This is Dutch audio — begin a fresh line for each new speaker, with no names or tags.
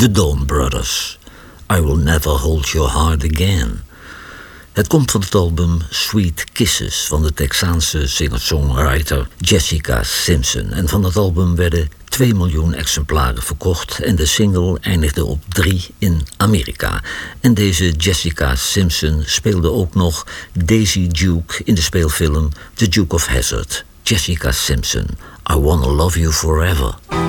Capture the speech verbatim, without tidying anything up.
The Dawn Brothers. I Will Never Hold Your Heart Again. Het komt van het album Sweet Kisses van de Texaanse singer-songwriter Jessica Simpson. En van dat album werden twee miljoen exemplaren verkocht en de single eindigde op drie in Amerika. En deze Jessica Simpson speelde ook nog Daisy Duke in de speelfilm The Duke of Hazzard. Jessica Simpson, I Wanna Love You Forever.